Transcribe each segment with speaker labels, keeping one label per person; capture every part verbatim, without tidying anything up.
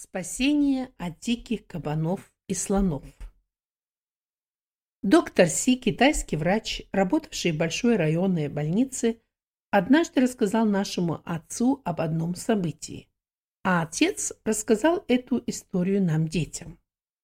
Speaker 1: Спасение от диких кабанов и слонов. Доктор Си, китайский врач, работавший в большой районной больнице, однажды рассказал нашему отцу об одном событии, а отец рассказал эту историю нам, детям.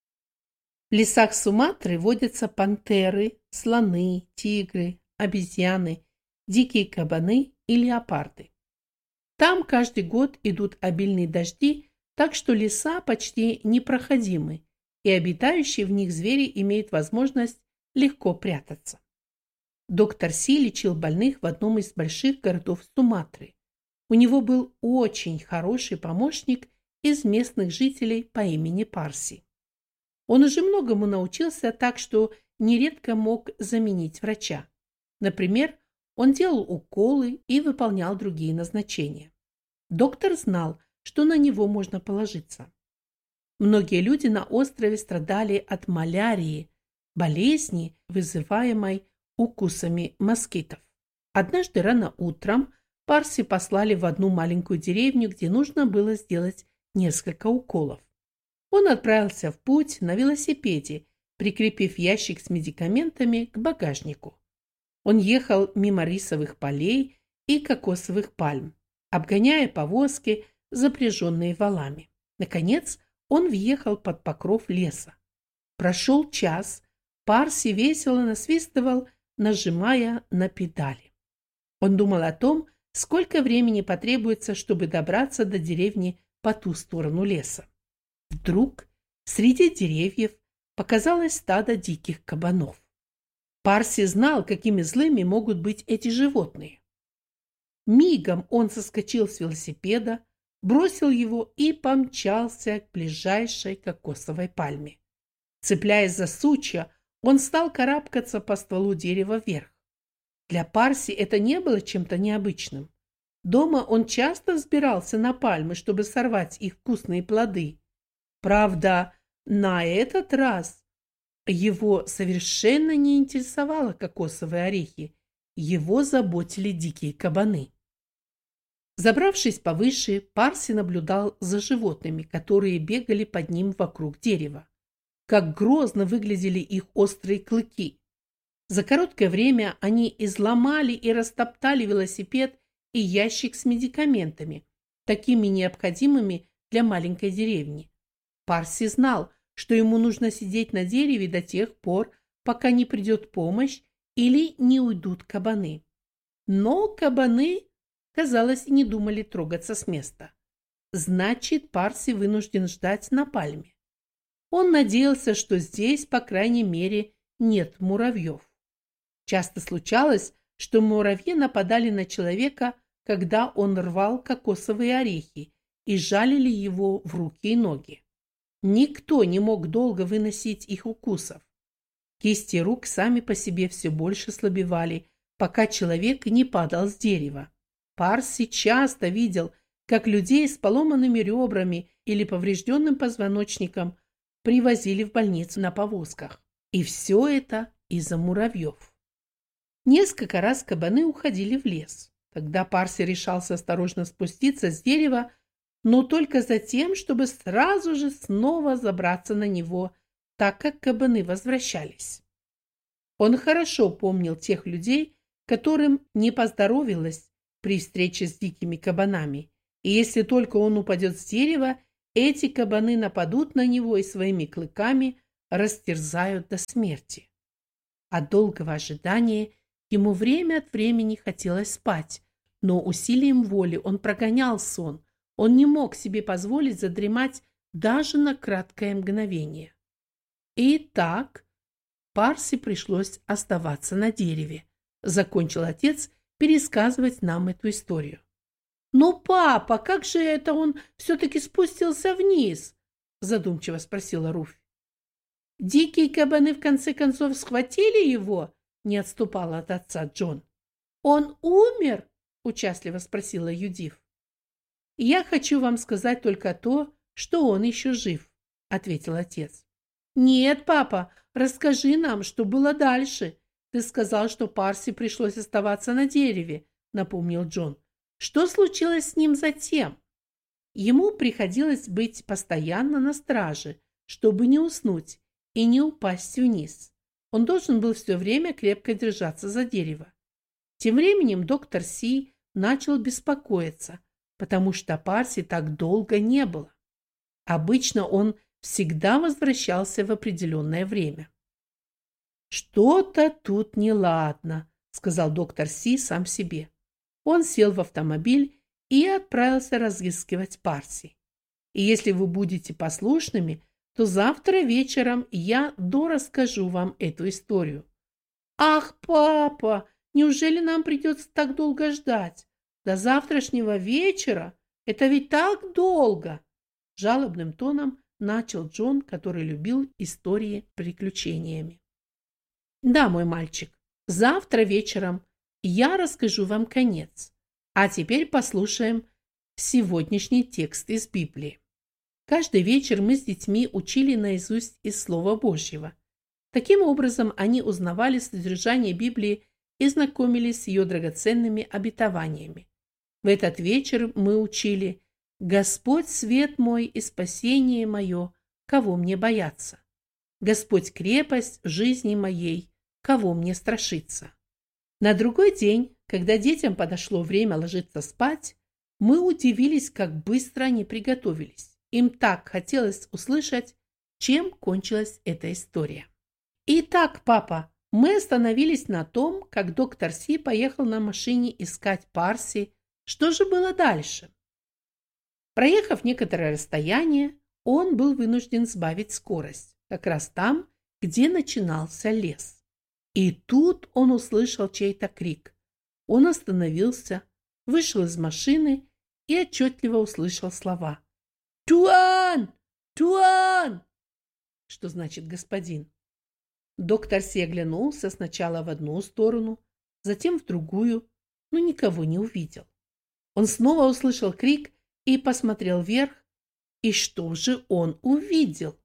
Speaker 1: В лесах Суматры водятся пантеры, слоны, тигры, обезьяны, дикие кабаны и леопарды. Там каждый год идут обильные дожди, так что леса почти непроходимы, и обитающие в них звери имеют возможность легко прятаться. Доктор Си лечил больных в одном из больших городов Суматры. У него был очень хороший помощник из местных жителей по имени Парси. Он уже многому научился, так что нередко мог заменить врача. Например, он делал уколы и выполнял другие назначения. Доктор знал, что на него можно положиться. Многие люди на острове страдали от малярии, болезни, вызываемой укусами москитов. Однажды рано утром Парси послали в одну маленькую деревню, где нужно было сделать несколько уколов. Он отправился в путь на велосипеде, прикрепив ящик с медикаментами к багажнику. Он ехал мимо рисовых полей и кокосовых пальм, обгоняя повозки, запряженные валами. Наконец, он въехал под покров леса. Прошел час, Парси весело насвистывал, нажимая на педали. Он думал о том, сколько времени потребуется, чтобы добраться до деревни по ту сторону леса. Вдруг среди деревьев показалось стадо диких кабанов. Парси знал, какими злыми могут быть эти животные. Мигом он соскочил с велосипеда, бросил его и помчался к ближайшей кокосовой пальме. Цепляясь за сучья, он стал карабкаться по стволу дерева вверх. Для Парси это не было чем-то необычным. Дома он часто взбирался на пальмы, чтобы сорвать их вкусные плоды. Правда, на этот раз его совершенно не интересовало кокосовые орехи, его заботили дикие кабаны. Забравшись повыше, Парси наблюдал за животными, которые бегали под ним вокруг дерева. Как грозно выглядели их острые клыки. За короткое время они изломали и растоптали велосипед и ящик с медикаментами, такими необходимыми для маленькой деревни. Парси знал, что ему нужно сидеть на дереве до тех пор, пока не придет помощь или не уйдут кабаны. Но кабаны, казалось, не думали трогаться с места. Значит, Парси вынужден ждать на пальме. Он надеялся, что здесь, по крайней мере, нет муравьев. Часто случалось, что муравьи нападали на человека, когда он рвал кокосовые орехи и жалили его в руки и ноги. Никто не мог долго выносить их укусов. Кисти рук сами по себе все больше слабевали, пока человек не падал с дерева. Парси часто видел, как людей с поломанными ребрами или поврежденным позвоночником привозили в больницу на повозках. И все это из-за муравьев. Несколько раз кабаны уходили в лес. Тогда Парси решался осторожно спуститься с дерева, но только за тем, чтобы сразу же снова забраться на него, так как кабаны возвращались. Он хорошо помнил тех людей, которым не поздоровилось при встрече с дикими кабанами, и если только он упадет с дерева, эти кабаны нападут на него и своими клыками растерзают до смерти. От долгого ожидания ему время от времени хотелось спать, но усилием воли он прогонял сон. Он не мог себе позволить задремать даже на краткое мгновение. И так Парси пришлось оставаться на дереве. Закончил отец пересказывать нам эту историю. «Но, папа, как же это он все-таки спустился вниз?» задумчиво спросила Руфь. «Дикие кабаны в конце концов схватили его?» не отступала от отца Джон. «Он умер?» участливо спросила Юдив. «Я хочу вам сказать только то, что он еще жив», ответил отец. «Нет, папа, расскажи нам, что было дальше. Ты сказал, что Парси пришлось оставаться на дереве», напомнил Джон. «Что случилось с ним затем?» Ему приходилось быть постоянно на страже, чтобы не уснуть и не упасть вниз. Он должен был все время крепко держаться за дерево. Тем временем доктор Си начал беспокоиться, потому что Парси так долго не было. Обычно он всегда возвращался в определенное время. «Что-то тут неладно», — сказал доктор Си сам себе. Он сел в автомобиль и отправился разыскивать Парси. «И если вы будете послушными, то завтра вечером я дорасскажу вам эту историю». «Ах, папа, неужели нам придется так долго ждать? До завтрашнего вечера? Это ведь так долго!» Жалобным тоном начал Джон, который любил истории с приключениями. «Да, мой мальчик, завтра вечером я расскажу вам конец. А теперь послушаем сегодняшний текст из Библии. Каждый вечер мы с детьми учили наизусть из Слова Божьего. Таким образом, они узнавали содержание Библии и знакомились с ее драгоценными обетованиями. В этот вечер мы учили: «Господь свет мой и спасение мое, кого мне бояться? Господь крепость жизни моей, кого мне страшиться?» На другой день, когда детям подошло время ложиться спать, мы удивились, как быстро они приготовились. Им так хотелось услышать, чем кончилась эта история. «Итак, папа, мы остановились на том, как доктор Си поехал на машине искать Парси. Что же было дальше?» Проехав некоторое расстояние, он был вынужден сбавить скорость, как раз там, где начинался лес. И тут он услышал чей-то крик. Он остановился, вышел из машины и отчетливо услышал слова: «Туан! Туан!» Что значит «господин». Доктор Си оглянулся сначала в одну сторону, затем в другую, но никого не увидел. Он снова услышал крик и посмотрел вверх. И что же он увидел?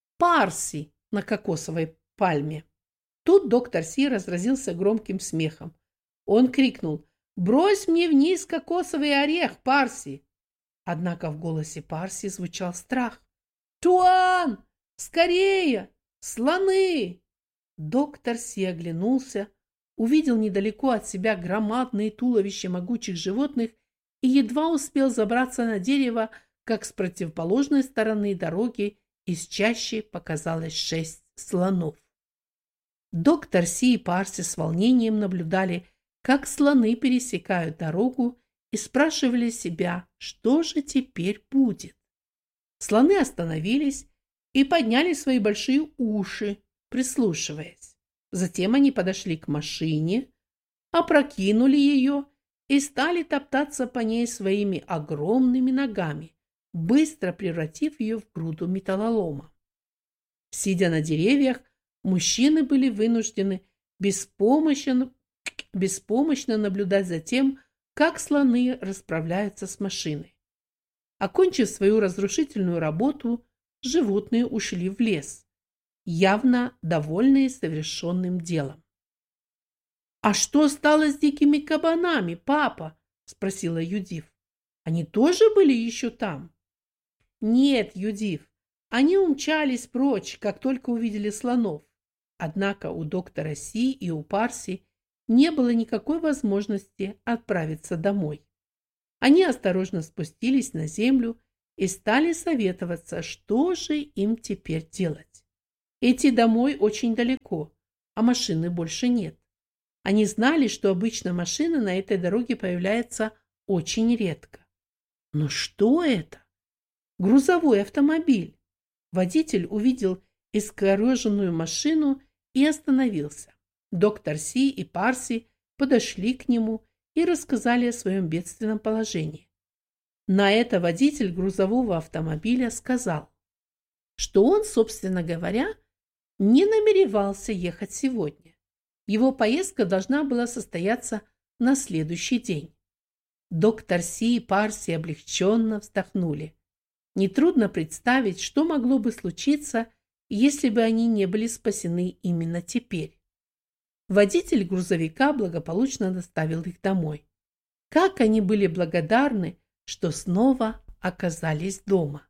Speaker 1: Парси на кокосовой пальме. Тут доктор Си разразился громким смехом. Он крикнул: «Брось мне вниз кокосовый орех, Парси!» Однако в голосе Парси звучал страх. «Туан! Скорее! Слоны!» Доктор Си оглянулся, увидел недалеко от себя громадные туловища могучих животных и едва успел забраться на дерево, как с противоположной стороны дороги из чащи показалось шесть слонов. Доктор Си и Парси с волнением наблюдали, как слоны пересекают дорогу, и спрашивали себя, что же теперь будет. Слоны остановились и подняли свои большие уши, прислушиваясь. Затем они подошли к машине, опрокинули ее и стали топтаться по ней своими огромными ногами, быстро превратив ее в груду металлолома. Сидя на деревьях, мужчины были вынуждены беспомощно, беспомощно наблюдать за тем, как слоны расправляются с машиной. Окончив свою разрушительную работу, животные ушли в лес, явно довольные совершенным делом. «А что стало с дикими кабанами, папа?» – спросила Юдив. «Они тоже были еще там?» «Нет, Юдив, они умчались прочь, как только увидели слонов. Однако у доктора Си и у Парси не было никакой возможности отправиться домой. Они осторожно спустились на землю и стали советоваться, что же им теперь делать. Идти домой очень далеко, а машины больше нет. Они знали, что обычно машина на этой дороге появляется очень редко. Но что это? Грузовой автомобиль. Водитель увидел искореженную машину и остановился. Доктор Си и Парси подошли к нему и рассказали о своем бедственном положении. На это водитель грузового автомобиля сказал, что он, собственно говоря, не намеревался ехать сегодня. Его поездка должна была состояться на следующий день. Доктор Си и Парси облегченно вздохнули. Нетрудно представить, что могло бы случиться, если бы они не были спасены именно теперь. Водитель грузовика благополучно доставил их домой. Как они были благодарны, что снова оказались дома.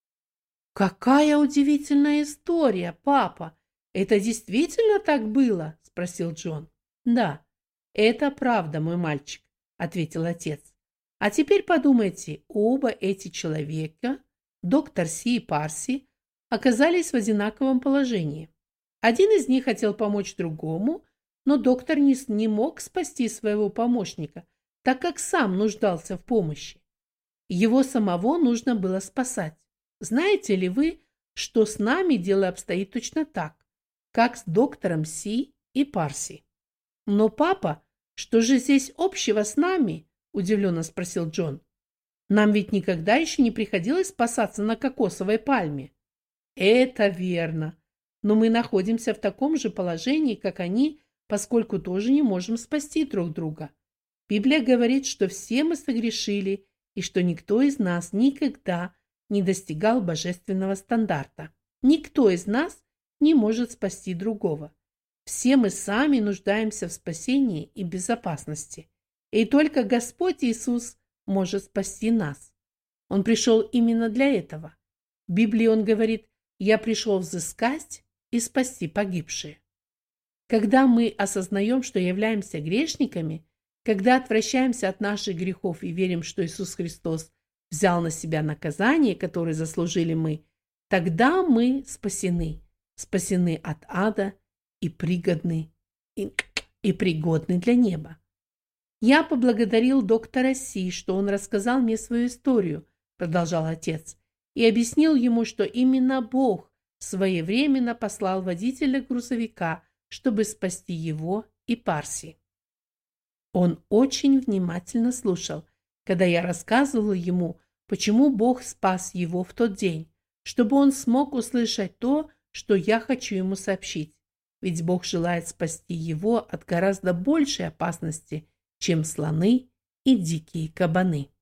Speaker 1: «Какая удивительная история, папа! Это действительно так было?» – спросил Джон. «Да, это правда, мой мальчик», – ответил отец. «А теперь подумайте, оба эти человека, доктор Си и Парси, оказались в одинаковом положении. Один из них хотел помочь другому, но доктор не, не мог спасти своего помощника, так как сам нуждался в помощи. Его самого нужно было спасать. Знаете ли вы, что с нами дело обстоит точно так, как с доктором Си и Парси?» «Но, папа, что же здесь общего с нами?» – удивленно спросил Джон. «Нам ведь никогда еще не приходилось спасаться на кокосовой пальме». «Это верно, но мы находимся в таком же положении, как они, поскольку тоже не можем спасти друг друга. Библия говорит, что все мы согрешили и что никто из нас никогда не достигал божественного стандарта. Никто из нас не может спасти другого. Все мы сами нуждаемся в спасении и безопасности. И только Господь Иисус может спасти нас. Он пришел именно для этого. В Библии он говорит: «Я пришел взыскать и спасти погибшие». Когда мы осознаем, что являемся грешниками, когда отвращаемся от наших грехов и верим, что Иисус Христос взял на себя наказание, которое заслужили мы, тогда мы спасены, спасены от ада и пригодны, и, и пригодны для неба. «Я поблагодарил доктора Си, что он рассказал мне свою историю», продолжал отец, и объяснил ему, что именно Бог своевременно послал водителя грузовика, чтобы спасти его и Парси. Он очень внимательно слушал, когда я рассказывала ему, почему Бог спас его в тот день, чтобы он смог услышать то, что я хочу ему сообщить. Ведь Бог желает спасти его от гораздо большей опасности, чем слоны и дикие кабаны.